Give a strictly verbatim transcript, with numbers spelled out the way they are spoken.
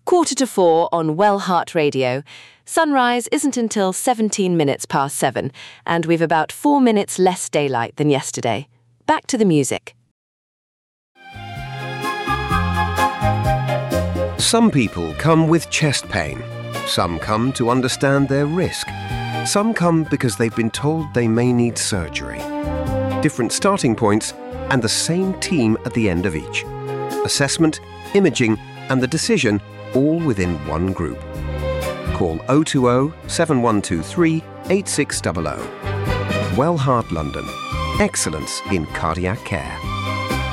quarter to four on Wellheart Radio. Sunrise isn't until seventeen minutes past seven, and we've about four minutes less daylight than yesterday. Back to the music. Some people come with chest pain. Some come to understand their risk. Some come because they've been told they may need surgery. Different starting points and the same team at the end of each. Assessment, imaging and the decision all within one group. Call oh two oh, seven one two three, eight six zero zero. Wellheart London. Excellence in cardiac care.